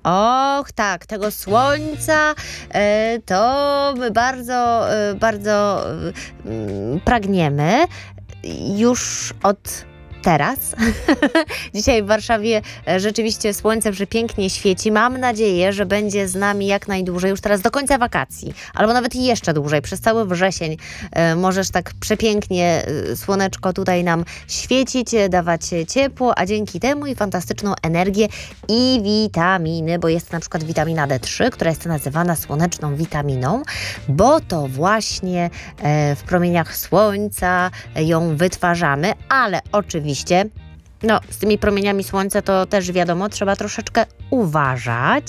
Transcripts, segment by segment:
Och, tak, tego słońca to my bardzo pragniemy już od teraz. Dzisiaj w Warszawie rzeczywiście słońce przepięknie świeci. Mam nadzieję, że będzie z nami jak najdłużej, już teraz do końca wakacji, albo nawet jeszcze dłużej, przez cały wrzesień. Możesz tak przepięknie słoneczko tutaj nam świecić, dawać ciepło, a dzięki temu i fantastyczną energię i witaminy, bo jest na przykład witamina D3, która jest nazywana słoneczną witaminą, bo to właśnie w promieniach słońca ją wytwarzamy, ale oczywiście z tymi promieniami słońca to też wiadomo, trzeba troszeczkę uważać,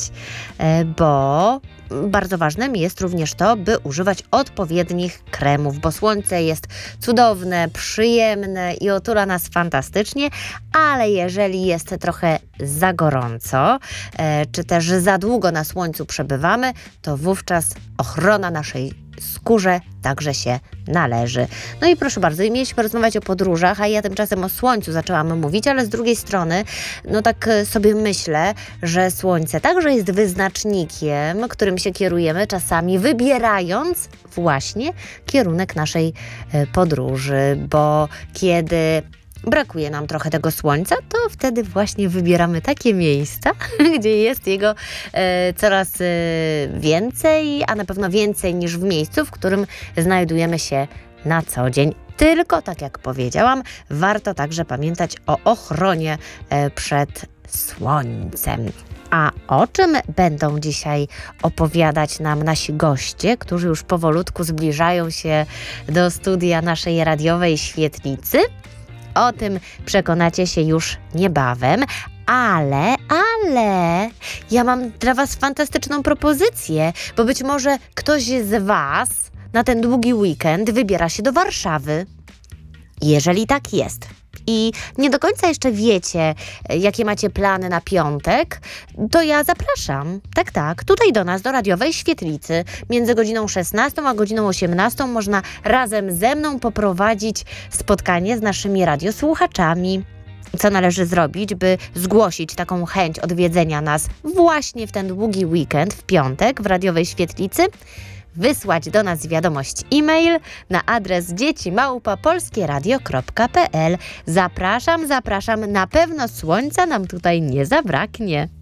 bo bardzo ważnym jest również to, by używać odpowiednich kremów, bo słońce jest cudowne, przyjemne i otula nas fantastycznie, ale jeżeli jest trochę za gorąco, czy też za długo na słońcu przebywamy, to wówczas ochrona naszej skórze także się należy. No i proszę bardzo, mieliśmy rozmawiać o podróżach, a ja tymczasem o słońcu zaczęłam mówić, ale z drugiej strony, tak sobie myślę, że słońce także jest wyznacznikiem, którym się kierujemy czasami, wybierając właśnie kierunek naszej podróży, bo kiedy brakuje nam trochę tego słońca, to wtedy właśnie wybieramy takie miejsca, gdzie jest jego coraz więcej, a na pewno więcej niż w miejscu, w którym znajdujemy się na co dzień. Tylko, tak jak powiedziałam, warto także pamiętać o ochronie przed słońcem. A o czym będą dzisiaj opowiadać nam nasi goście, którzy już powolutku zbliżają się do studia naszej radiowej świetlicy? O tym przekonacie się już niebawem, ale ja mam dla Was fantastyczną propozycję, bo być może ktoś z Was na ten długi weekend wybiera się do Warszawy. Jeżeli tak jest i nie do końca jeszcze wiecie, jakie macie plany na piątek, to ja zapraszam. Tak, tutaj do nas, do radiowej świetlicy. Między godziną 16 a godziną 18 można razem ze mną poprowadzić spotkanie z naszymi radiosłuchaczami. Co należy zrobić, by zgłosić taką chęć odwiedzenia nas właśnie w ten długi weekend, w piątek, w radiowej świetlicy? Wysłać do nas wiadomość e-mail na adres dzieci@polskieradio.pl. Zapraszam, na pewno słońca nam tutaj nie zabraknie.